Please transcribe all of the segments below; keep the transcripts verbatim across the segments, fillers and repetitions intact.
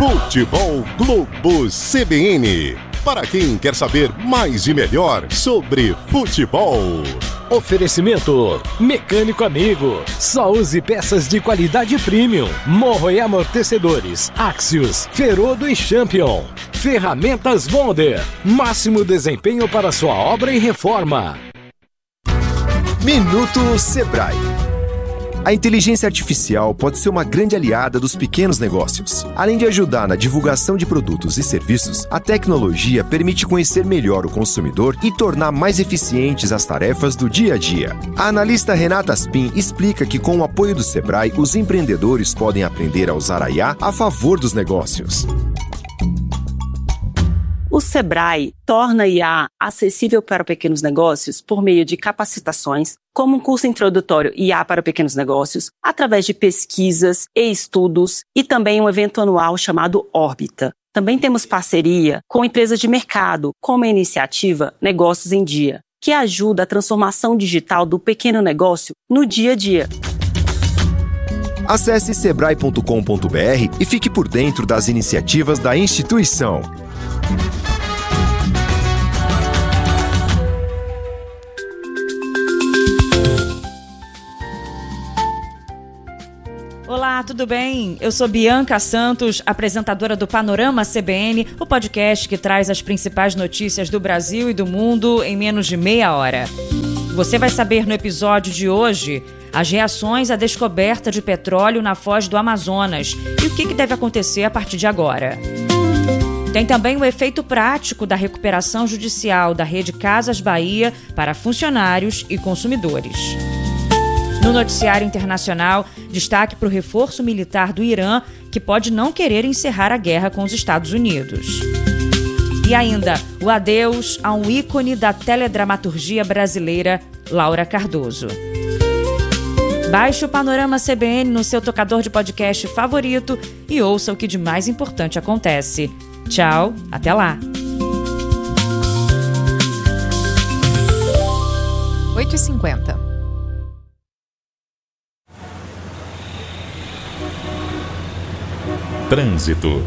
Futebol Globo C B N. Para quem quer saber mais e melhor sobre futebol. Oferecimento Mecânico Amigo. Só use peças de qualidade premium. Morro e amortecedores Axios, Ferodo e Champion. Ferramentas Bonder. Máximo desempenho para sua obra e reforma. Minuto Sebrae. A inteligência artificial pode ser uma grande aliada dos pequenos negócios. Além de ajudar na divulgação de produtos e serviços, a tecnologia permite conhecer melhor o consumidor e tornar mais eficientes as tarefas do dia a dia. A analista Renata Spin explica que, com o apoio do Sebrae, os empreendedores podem aprender a usar a I A a favor dos negócios. O Sebrae torna a I A acessível para pequenos negócios por meio de capacitações, como um curso introdutório I A para pequenos negócios, através de pesquisas e estudos e também um evento anual chamado Órbita. Também temos parceria com empresas de mercado, como a iniciativa Negócios em Dia, que ajuda a transformação digital do pequeno negócio no dia a dia. Acesse sebrae ponto com ponto b r e fique por dentro das iniciativas da instituição. Olá, tudo bem? Eu sou Bianca Santos, apresentadora do Panorama C B N, o podcast que traz as principais notícias do Brasil e do mundo em menos de meia hora. Você vai saber no episódio de hoje as reações à descoberta de petróleo na foz do Amazonas e o que deve acontecer a partir de agora. Tem também o efeito prático da recuperação judicial da Rede Casas Bahia para funcionários e consumidores. No noticiário internacional, destaque para o reforço militar do Irã, que pode não querer encerrar a guerra com os Estados Unidos. E ainda, o adeus a um ícone da teledramaturgia brasileira, Laura Cardoso. Baixe o Panorama C B N no seu tocador de podcast favorito e ouça o que de mais importante acontece. Tchau, até lá! oito e cinquenta. Trânsito.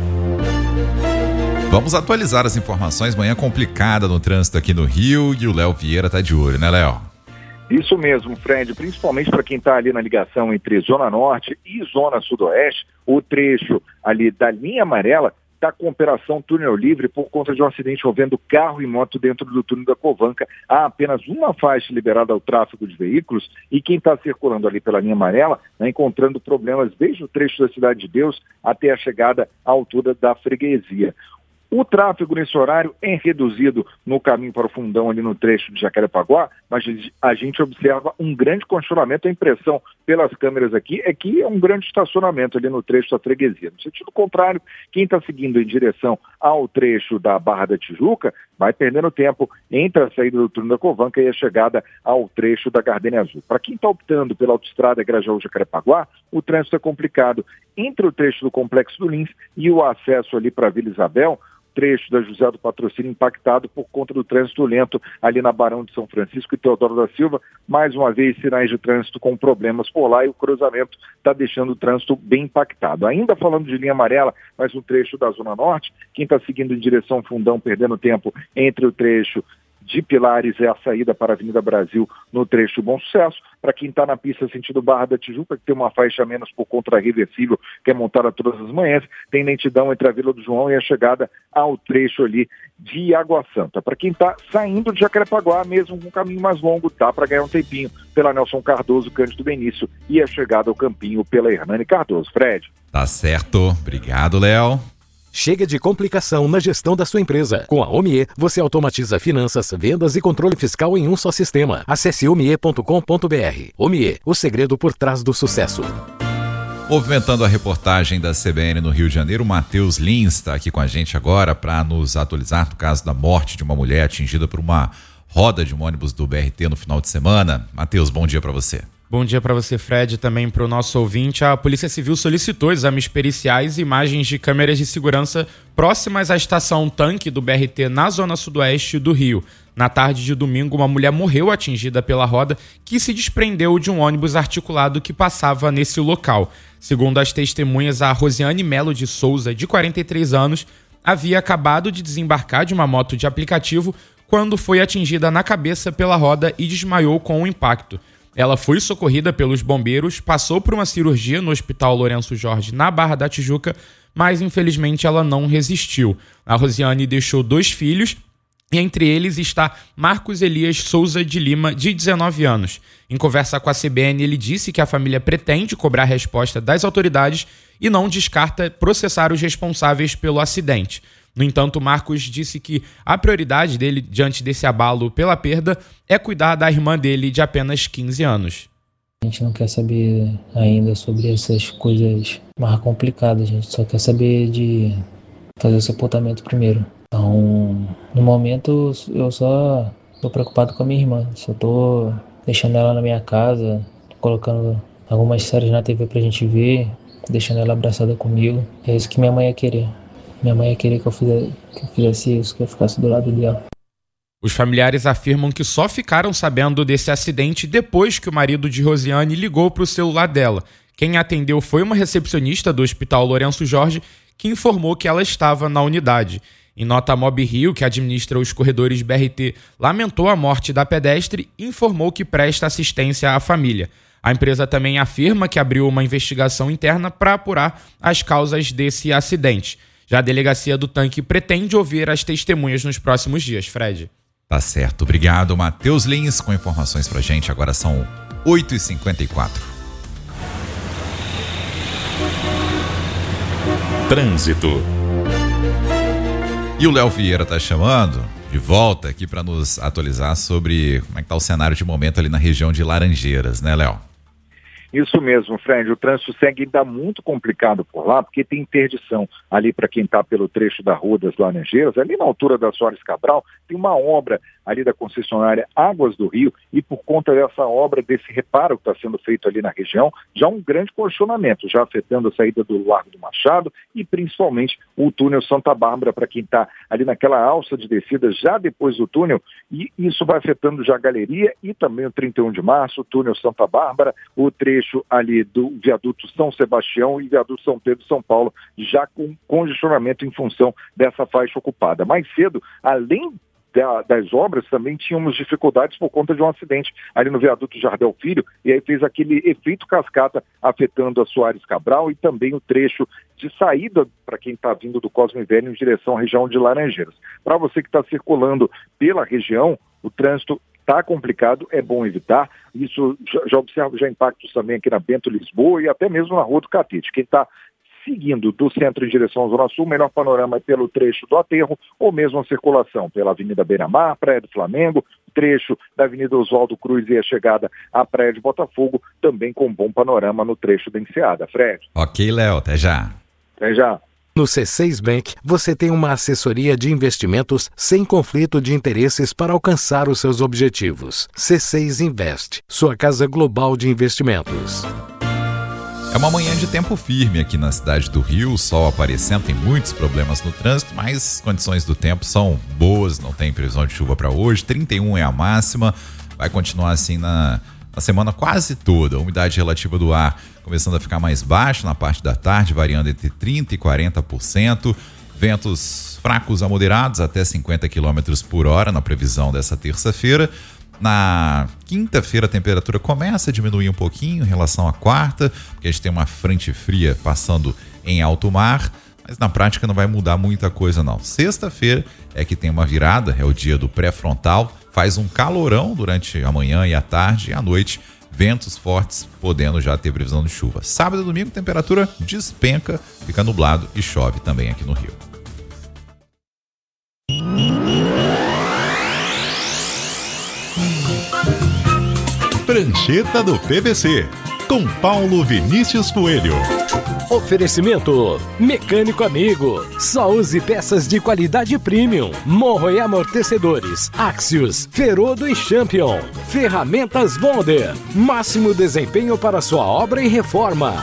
Vamos atualizar as informações. Manhã complicada no trânsito aqui no Rio e o Léo Vieira tá de olho, né, Léo? Isso mesmo, Fred, principalmente para quem está ali na ligação entre Zona Norte e Zona Sudoeste, o trecho ali da linha amarela está com operação túnel livre por conta de um acidente envolvendo carro e moto dentro do túnel da Covanca. Há apenas uma faixa liberada ao tráfego de veículos e quem está circulando ali pela linha amarela está encontrando problemas desde o trecho da Cidade de Deus até a chegada à altura da freguesia. O tráfego nesse horário é reduzido no caminho para o Fundão, ali no trecho de Jacarepaguá, mas a gente observa um grande congestionamento. A impressão pelas câmeras aqui é que é um grande estacionamento ali no trecho da freguesia. No sentido contrário, quem está seguindo em direção ao trecho da Barra da Tijuca vai perdendo tempo entre a saída do túnel da Covanca e a chegada ao trecho da Gardênia Azul. Para quem está optando pela autoestrada Grajaú-Jacarepaguá, o trânsito é complicado entre o trecho do Complexo do Lins e o acesso ali para Vila Isabel, trecho da José do Patrocínio impactado por conta do trânsito lento ali na Barão de São Francisco e Teodoro da Silva. Mais uma vez, sinais de trânsito com problemas por lá e o cruzamento está deixando o trânsito bem impactado. Ainda falando de linha amarela, mas no trecho da Zona Norte, quem está seguindo em direção ao Fundão, perdendo tempo entre o trecho de Pilares é a saída para a Avenida Brasil no trecho Bom Sucesso. Para quem está na pista sentido Barra da Tijuca, que tem uma faixa a menos por conta reversível, que é montada todas as manhãs, tem lentidão entre a Vila do João e a chegada ao trecho ali de Água Santa. Para quem está saindo de Jacarepaguá, mesmo com um caminho mais longo, dá para ganhar um tempinho pela Nelson Cardoso, Cândido Benício e a chegada ao Campinho pela Hernani Cardoso. Fred. Tá certo. Obrigado, Léo. Chega de complicação na gestão da sua empresa. Com a Omie, você automatiza finanças, vendas e controle fiscal em um só sistema. Acesse omie ponto com ponto b r. Omie, o segredo por trás do sucesso. Movimentando a reportagem da C B N no Rio de Janeiro, o Matheus Lins está aqui com a gente agora para nos atualizar no caso da morte de uma mulher atingida por uma roda de um ônibus do B R T no final de semana. Matheus, bom dia para você. Bom dia para você, Fred, e também para o nosso ouvinte. A Polícia Civil solicitou exames periciais e imagens de câmeras de segurança próximas à estação Tanque do B R T na zona sudoeste do Rio. Na tarde de domingo, uma mulher morreu atingida pela roda que se desprendeu de um ônibus articulado que passava nesse local. Segundo as testemunhas, a Rosiane Melo de Souza, de quarenta e três anos, havia acabado de desembarcar de uma moto de aplicativo quando foi atingida na cabeça pela roda e desmaiou com o impacto. Ela foi socorrida pelos bombeiros, passou por uma cirurgia no Hospital Lourenço Jorge, na Barra da Tijuca, mas infelizmente ela não resistiu. A Rosiane deixou dois filhos, e entre eles está Marcos Elias Souza de Lima, de dezenove anos. Em conversa com a C B N, ele disse que a família pretende cobrar resposta das autoridades e não descarta processar os responsáveis pelo acidente. No entanto, Marcos disse que a prioridade dele diante desse abalo pela perda é cuidar da irmã dele de apenas quinze anos. A gente não quer saber ainda sobre essas coisas mais complicadas, a gente só quer saber de fazer o sepultamento primeiro. Então, no momento, eu só estou preocupado com a minha irmã, só estou deixando ela na minha casa, colocando algumas séries na T V pra gente ver, deixando ela abraçada comigo. É isso que minha mãe ia querer. Minha mãe ia querer que eu fizesse, que eu fizesse isso, que eu ficasse do lado dela. Os familiares afirmam que só ficaram sabendo desse acidente depois que o marido de Rosiane ligou para o celular dela. Quem atendeu foi uma recepcionista do Hospital Lourenço Jorge, que informou que ela estava na unidade. Em nota, a Mob Rio, que administra os corredores B R T, lamentou a morte da pedestre e informou que presta assistência à família. A empresa também afirma que abriu uma investigação interna para apurar as causas desse acidente. Já a delegacia do Tanque pretende ouvir as testemunhas nos próximos dias. Fred. Tá certo. Obrigado, Matheus Lins, com informações pra gente. Agora são oito e cinquenta e quatro. Trânsito. E o Léo Vieira tá chamando de volta aqui para nos atualizar sobre como é que tá o cenário de momento ali na região de Laranjeiras, né, Léo? Isso mesmo, Fred. O trânsito segue ainda muito complicado por lá, porque tem interdição ali para quem está pelo trecho da Rua das Laranjeiras, ali na altura da Soares Cabral, tem uma obra ali da concessionária Águas do Rio, e por conta dessa obra, desse reparo que está sendo feito ali na região, já um grande congestionamento, já afetando a saída do Largo do Machado e principalmente o túnel Santa Bárbara, para quem está ali naquela alça de descida já depois do túnel, e isso vai afetando já a Galeria e também o trinta e um de março, o túnel Santa Bárbara, o trecho ali do viaduto São Sebastião e viaduto São Pedro São Paulo, já com congestionamento em função dessa faixa ocupada. Mais cedo, além das obras, também tínhamos dificuldades por conta de um acidente ali no viaduto Jardel Filho, e aí fez aquele efeito cascata afetando a Soares Cabral e também o trecho de saída para quem está vindo do Cosme Velho em direção à região de Laranjeiras. Para você que está circulando pela região, o trânsito está complicado, é bom evitar. Isso já, já observo já impactos também aqui na Bento Lisboa e até mesmo na Rua do Catete. Quem está seguindo do centro em direção à Zona Sul, o melhor panorama é pelo trecho do Aterro ou mesmo a circulação pela Avenida Beira-Mar, Praia do Flamengo, trecho da Avenida Oswaldo Cruz e a chegada à Praia de Botafogo, também com bom panorama no trecho da Enseada. Fred. Ok, Léo, até já. Até já. No C seis Bank, você tem uma assessoria de investimentos sem conflito de interesses para alcançar os seus objetivos. C seis Invest, sua casa global de investimentos. É uma manhã de tempo firme aqui na cidade do Rio, o sol aparecendo, tem muitos problemas no trânsito, mas condições do tempo são boas, não tem previsão de chuva para hoje, trinta e um é a máxima, vai continuar assim na, na semana quase toda. A umidade relativa do ar começando a ficar mais baixa na parte da tarde, variando entre trinta e quarenta por cento, ventos fracos a moderados até cinquenta quilômetros por hora na previsão dessa terça-feira. Na quinta-feira a temperatura começa a diminuir um pouquinho em relação à quarta, porque a gente tem uma frente fria passando em alto mar, mas na prática não vai mudar muita coisa não. Sexta-feira é que tem uma virada, é o dia do pré-frontal, faz um calorão durante a manhã e a tarde, e à noite ventos fortes, podendo já ter previsão de chuva. Sábado e domingo temperatura despenca, fica nublado e chove também aqui no Rio. Prancheta do P V C, com Paulo Vinícius Coelho. Oferecimento Mecânico Amigo. Só use peças de qualidade premium. Morro e amortecedores Axios, Ferodo e Champion. Ferramentas Bonder. Máximo desempenho para sua obra e reforma.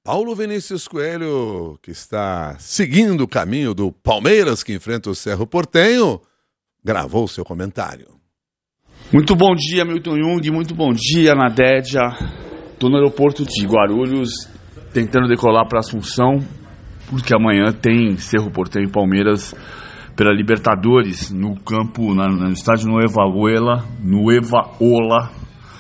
Paulo Vinícius Coelho, que está seguindo o caminho do Palmeiras, que enfrenta o Cerro Porteño, gravou seu comentário. Muito bom dia, Milton Jung, muito bom dia, Nadédia. Estou no aeroporto de Guarulhos, tentando decolar para Assunção, porque amanhã tem Cerro Porteño e Palmeiras pela Libertadores, no campo, na, no estádio Nueva Ola, Nueva Ola,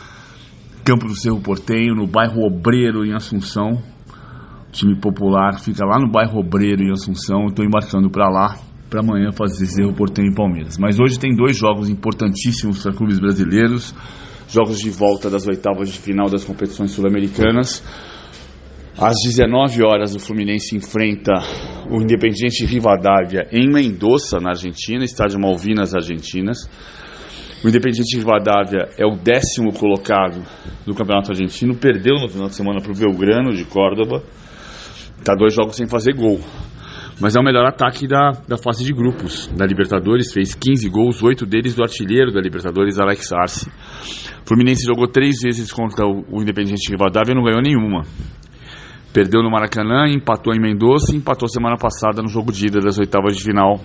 campo do Cerro Porteño, no bairro Obreiro, em Assunção. O time popular fica lá no bairro Obreiro, em Assunção. Estou embarcando para lá, para amanhã fazer Cerro Porteño e Palmeiras. Mas hoje tem dois jogos importantíssimos para clubes brasileiros, jogos de volta das oitavas de final das competições sul-americanas. Às dezenove horas, o Fluminense enfrenta o Independiente Rivadavia em Mendoza, na Argentina, estádio Malvinas Argentinas. O Independiente Rivadavia é o décimo colocado do Campeonato Argentino, perdeu no final de semana para o Belgrano de Córdoba, está dois jogos sem fazer gol, mas é o melhor ataque da, da fase de grupos da Libertadores, fez quinze gols, oito deles do artilheiro da Libertadores, Alex Arce. O Fluminense jogou três vezes contra o, o Independiente Rivadavia e não ganhou nenhuma. Perdeu no Maracanã, empatou em Mendoza e empatou semana passada no jogo de ida das oitavas de final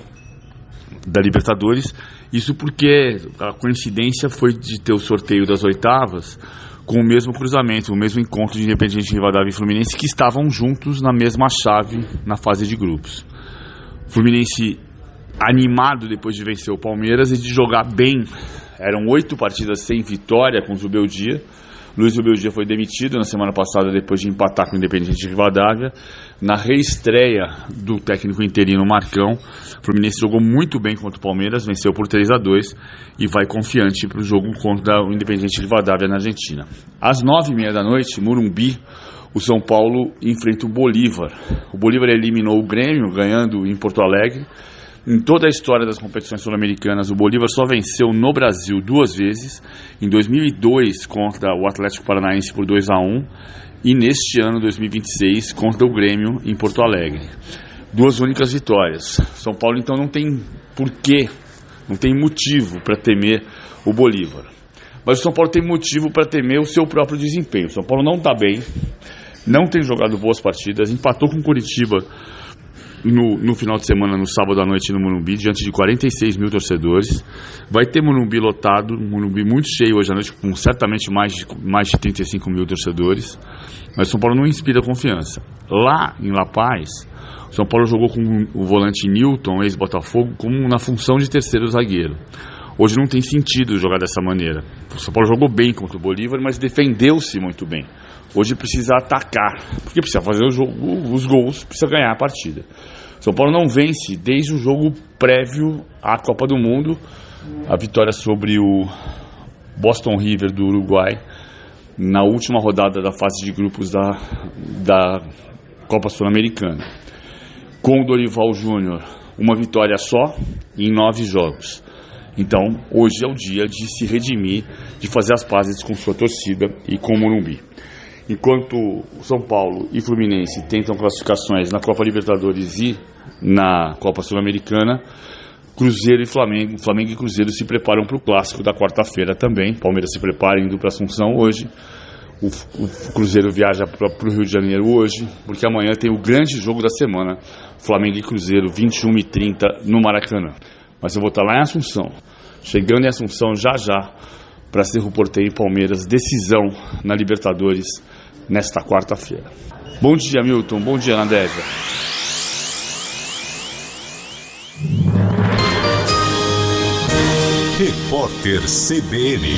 da Libertadores. Isso porque a coincidência foi de ter o sorteio das oitavas com o mesmo cruzamento, o mesmo encontro de Independiente Rivadavia e Fluminense, que estavam juntos na mesma chave na fase de grupos. Fluminense animado depois de vencer o Palmeiras e de jogar bem. Eram oito partidas sem vitória com o Zubeldia. Luiz Zubeldia foi demitido na semana passada depois de empatar com o Independiente Rivadavia. Na reestreia do técnico interino Marcão, o Fluminense jogou muito bem contra o Palmeiras, venceu por três a dois e vai confiante para o jogo contra o Independiente Rivadavia na Argentina. Às nove e meia da noite, Morumbi, o São Paulo enfrenta o Bolívar. O Bolívar eliminou o Grêmio, ganhando em Porto Alegre. Em toda a história das competições sul-americanas, o Bolívar só venceu no Brasil duas vezes, em dois mil e dois contra o Atlético Paranaense por dois a um e neste ano, dois mil e vinte e seis, contra o Grêmio em Porto Alegre. Duas únicas vitórias. São Paulo então não tem porquê, não tem motivo para temer o Bolívar. Mas o São Paulo tem motivo para temer o seu próprio desempenho. O São Paulo não está bem, não tem jogado boas partidas, empatou com o Curitiba No, no final de semana, no sábado à noite no Morumbi, diante de quarenta e seis mil torcedores. Vai ter Morumbi lotado, Morumbi muito cheio hoje à noite, com certamente mais de, mais de trinta e cinco mil torcedores. Mas São Paulo não inspira confiança. Lá em La Paz, São Paulo jogou com o volante Newton, ex-Botafogo, como na função de terceiro zagueiro. Hoje não tem sentido jogar dessa maneira. O São Paulo jogou bem contra o Bolívar, mas defendeu-se muito bem. Hoje precisa atacar, porque precisa fazer o jogo, os gols, precisa ganhar a partida. São Paulo não vence desde o jogo prévio à Copa do Mundo, a vitória sobre o Boston River do Uruguai, na última rodada da fase de grupos da, da Copa Sul-Americana. Com o Dorival Júnior, uma vitória só em nove jogos. Então, hoje é o dia de se redimir, de fazer as pazes com sua torcida e com o Morumbi. Enquanto o São Paulo e Fluminense tentam classificações na Copa Libertadores e na Copa Sul-Americana, Cruzeiro e Flamengo, Flamengo e Cruzeiro se preparam para o clássico da quarta-feira também. Palmeiras se prepara indo para Assunção hoje. O, o Cruzeiro viaja para o Rio de Janeiro hoje, porque amanhã tem o grande jogo da semana, Flamengo e Cruzeiro, vinte e uma e trinta no Maracanã. Mas eu vou estar lá em Assunção, chegando em Assunção já já, para Cerro Porteño e Palmeiras, decisão na Libertadores nesta quarta-feira. Bom dia, Milton. Bom dia, Nadégia. Repórter C B N.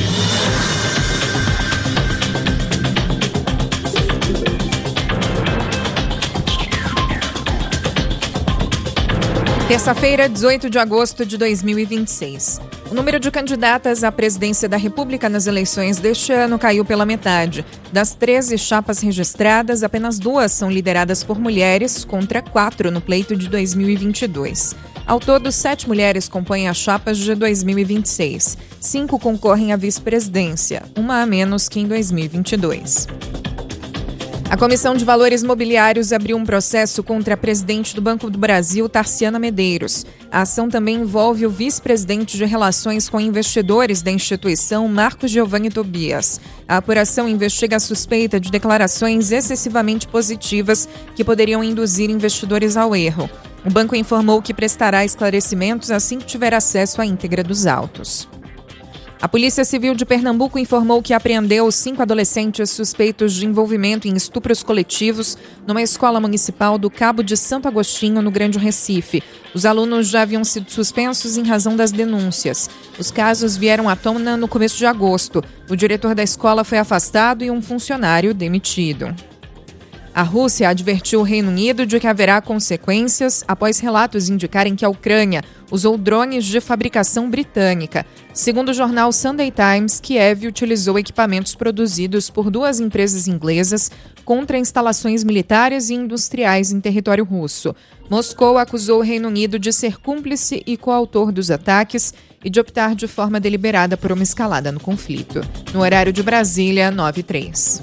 Terça-feira, dezoito de agosto de dois mil e vinte e seis. O número de candidatas à presidência da República nas eleições deste ano caiu pela metade. Das treze chapas registradas, apenas duas são lideradas por mulheres, contra quatro no pleito de dois mil e vinte e dois. Ao todo, sete mulheres compõem as chapas de dois mil e vinte e seis. Cinco concorrem à vice-presidência, uma a menos que em dois mil e vinte e dois. A Comissão de Valores Mobiliários abriu um processo contra a presidente do Banco do Brasil, Tarciana Medeiros. A ação também envolve o vice-presidente de Relações com Investidores da instituição, Marco Giovanni Tobias. A apuração investiga a suspeita de declarações excessivamente positivas que poderiam induzir investidores ao erro. O banco informou que prestará esclarecimentos assim que tiver acesso à íntegra dos autos. A Polícia Civil de Pernambuco informou que apreendeu cinco adolescentes suspeitos de envolvimento em estupros coletivos numa escola municipal do Cabo de Santo Agostinho, no Grande Recife. Os alunos já haviam sido suspensos em razão das denúncias. Os casos vieram à tona no começo de agosto. O diretor da escola foi afastado e um funcionário demitido. A Rússia advertiu o Reino Unido de que haverá consequências após relatos indicarem que a Ucrânia usou drones de fabricação britânica. Segundo o jornal Sunday Times, Kiev utilizou equipamentos produzidos por duas empresas inglesas contra instalações militares e industriais em território russo. Moscou acusou o Reino Unido de ser cúmplice e coautor dos ataques e de optar de forma deliberada por uma escalada no conflito. No horário de Brasília, nove e três.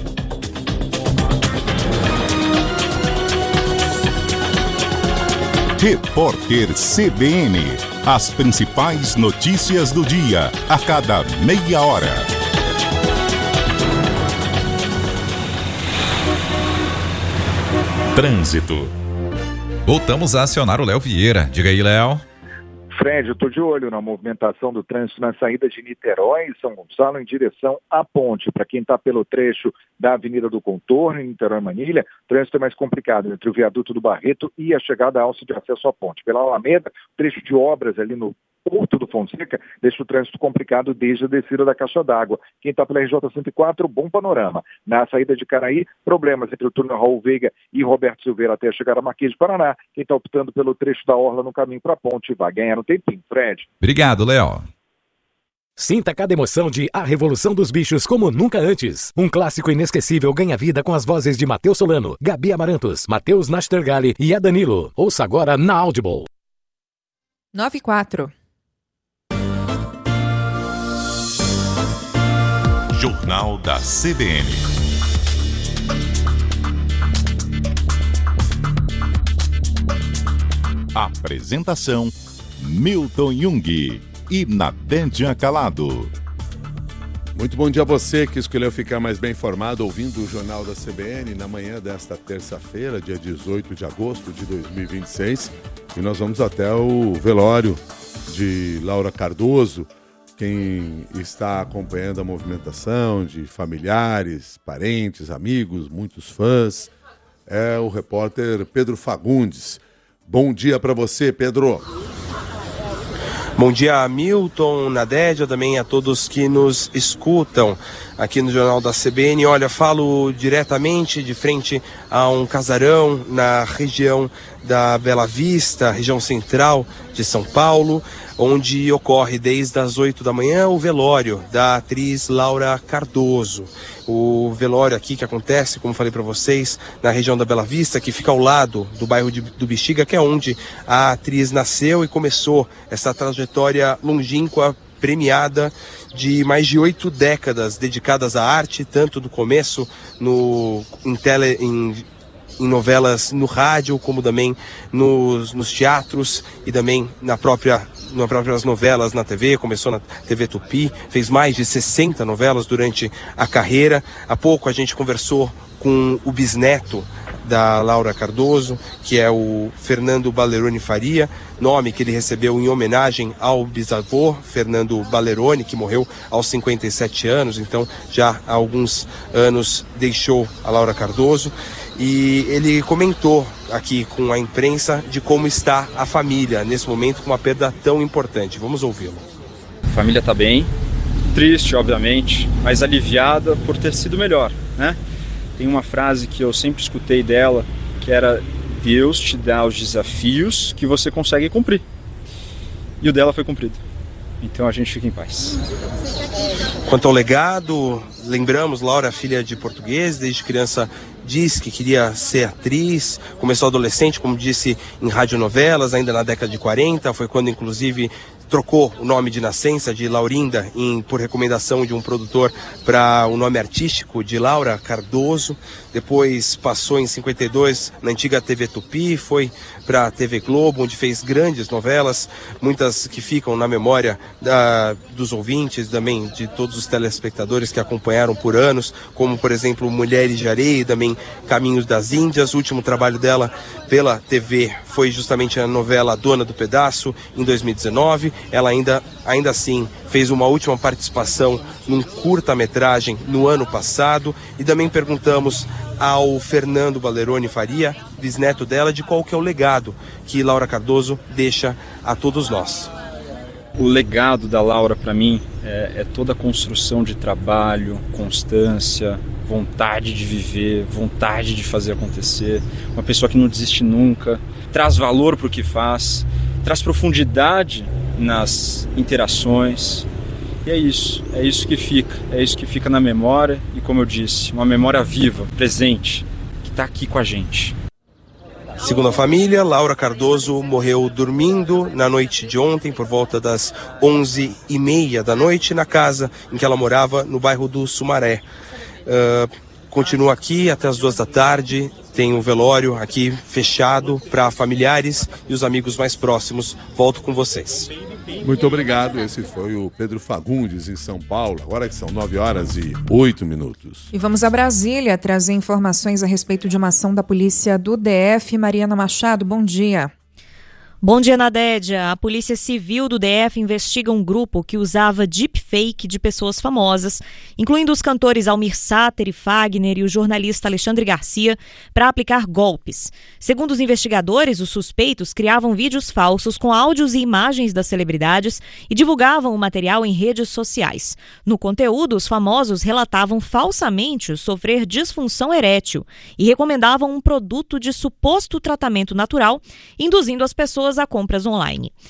Repórter C B N. As principais notícias do dia, a cada meia hora. Trânsito. Voltamos a acionar o Léo Vieira. Diga aí, Léo. Fred, eu estou de olho na movimentação do trânsito na saída de Niterói e São Gonçalo em direção à ponte. Para quem está pelo trecho da Avenida do Contorno, em Niterói-Manilha, o trânsito é mais complicado entre o viaduto do Barreto e a chegada à alça de acesso à ponte. Pela Alameda, trecho de obras ali no Porto do Fonseca deixa o trânsito complicado desde a descida da caixa d'água. Quem está pela R J cento e quatro, bom panorama. Na saída de Caraí, problemas entre o túnel Raul Veiga e Roberto Silveira até chegar a Marquês de Paraná. Quem está optando pelo trecho da Orla no caminho para a ponte vai ganhar um tempinho. Fred. Obrigado, Léo. Sinta cada emoção de A Revolução dos Bichos como nunca antes. Um clássico inesquecível ganha vida com as vozes de Matheus Solano, Gabi Amarantos, Matheus Nastergalli e a Danilo. Ouça agora na Audible. nove e quatro. Jornal da C B N. Apresentação: Milton Jung e Nadédia Calado. Muito bom dia a você que escolheu ficar mais bem informado ouvindo o Jornal da C B N na manhã desta terça-feira, dia dezoito de agosto de dois mil e vinte e seis. E nós vamos até o velório de Laura Cardoso. Quem está acompanhando a movimentação de familiares, parentes, amigos, muitos fãs, é o repórter Pedro Fagundes. Bom dia para você, Pedro. Bom dia, Milton, Nadédia, também a todos que nos escutam aqui no Jornal da C B N. Olha, falo diretamente de frente a um casarão na região da Bela Vista, região central de São Paulo, onde ocorre desde as oito da manhã o velório da atriz Laura Cardoso. O velório aqui que acontece, como falei para vocês, na região da Bela Vista, que fica ao lado do bairro de, do Bexiga, que é onde a atriz nasceu e começou essa trajetória longínqua, premiada de mais de oito décadas dedicadas à arte, tanto do começo no, em, tele, em, em novelas no rádio, como também nos, nos teatros e também na própria nas próprias novelas na T V, começou na T V Tupi, fez mais de sessenta novelas durante a carreira. Há pouco a gente conversou com o bisneto da Laura Cardoso, que é o Fernando Balleroni Faria, nome que ele recebeu em homenagem ao bisavô Fernando Balleroni, que morreu aos cinquenta e sete anos, então já há alguns anos deixou a Laura Cardoso. E ele comentou aqui com a imprensa de como está a família nesse momento com uma perda tão importante. Vamos ouvi-lo. A família está bem, triste, obviamente, mas aliviada por ter sido melhor, né? Tem uma frase que eu sempre escutei dela, que era: Deus te dá os desafios que você consegue cumprir. E o dela foi cumprido. Então a gente fica em paz. Quanto ao legado, lembramos, Laura, filha de português, desde criança diz que queria ser atriz, começou adolescente, como disse, em radionovelas, ainda na década de quarenta, foi quando inclusive trocou o nome de nascença de Laurinda em, por recomendação de um produtor para o nome artístico de Laura Cardoso. Depois passou em cinquenta e dois na antiga T V Tupi, foi para a T V Globo, onde fez grandes novelas, muitas que ficam na memória da, dos ouvintes, também de todos os telespectadores que acompanharam por anos, como por exemplo Mulheres de Areia e também Caminhos das Índias. O último trabalho dela pela T V foi justamente a novela Dona do Pedaço, em dois mil e dezenove. Ela ainda, ainda assim fez uma última participação num curta-metragem no ano passado. E também perguntamos ao Fernando Baleroni Faria, bisneto dela, de qual que é o legado que Laura Cardoso deixa a todos nós. O legado da Laura, para mim, é, é toda a construção de trabalho, constância, vontade de viver, vontade de fazer acontecer. Uma pessoa que não desiste nunca, traz valor para o que faz, traz profundidade nas interações. E é isso, é isso que fica, é isso que fica na memória e, como eu disse, uma memória viva, presente, que está aqui com a gente. Segundo a família, Laura Cardoso morreu dormindo na noite de ontem, por volta das onze e meia da noite, na casa em que ela morava, no bairro do Sumaré. Uh, continua aqui até as duas da tarde, tem um velório aqui fechado para familiares e os amigos mais próximos. Volto com vocês. Muito obrigado. Esse foi o Pedro Fagundes, em São Paulo. Agora que são nove horas e oito minutos. E vamos a Brasília trazer informações a respeito de uma ação da polícia do D F. Mariana Machado, bom dia. Bom dia, Nadédia. A Polícia Civil do D F investiga um grupo que usava deepfake de pessoas famosas, incluindo os cantores Almir Sater e Fagner e o jornalista Alexandre Garcia, para aplicar golpes. Segundo os investigadores, os suspeitos criavam vídeos falsos com áudios e imagens das celebridades e divulgavam o material em redes sociais. No conteúdo, os famosos relatavam falsamente sofrer disfunção erétil e recomendavam um produto de suposto tratamento natural, induzindo as pessoas a compras online.